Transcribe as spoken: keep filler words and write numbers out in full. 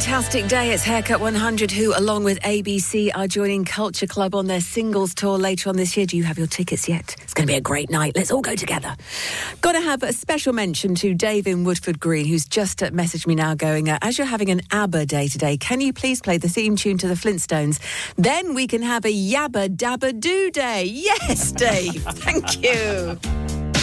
fantastic day. It's Haircut one hundred, who, along with A B C, are joining Culture Club on their singles tour later on this year. Do you have your tickets yet? It's going to be a great night. Let's all go together. Got to have a special mention to Dave in Woodford Green, who's just uh, messaged me now going, uh, as you're having an ABBA day today, can you please play the theme tune to the Flintstones? Then we can have a Yabba Dabba Doo day. Yes, Dave. Thank you.